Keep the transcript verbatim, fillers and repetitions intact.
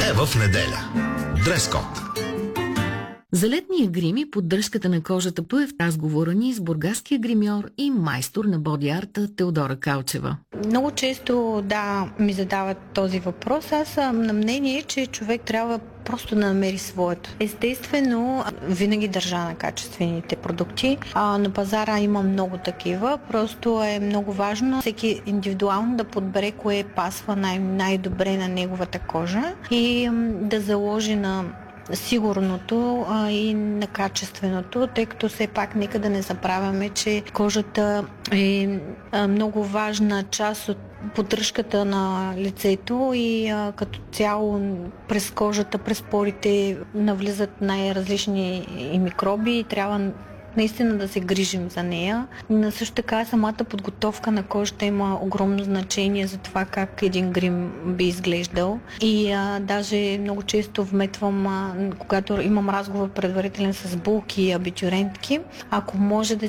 е в неделя. Дрескод. За летния грим и поддръжката на кожата е в разговора ни с бургаския гримьор и майстор на боди-арта Теодора Калчева. Много често, да, ми задават този въпрос. Аз съм на мнение, че човек трябва просто да намери своето. Естествено, винаги държа на качествените продукти. А, на пазара има много такива. Просто е много важно всеки индивидуално да подбере кое пасва най- най-добре на неговата кожа и м, да заложи на сигурното а, и на качественото, тъй като все пак нека да не забравяме, че кожата е а, много важна част от поддръжката на лицето и а, като цяло през кожата, през порите навлизат най-различни и микроби и трябва наистина да се грижим за нея. Но също така самата подготовка на кожата има огромно значение за това как един грим би изглеждал. И а, даже много често вметвам, а, когато имам разговор предварителен с булки и абитюрентки, ако може да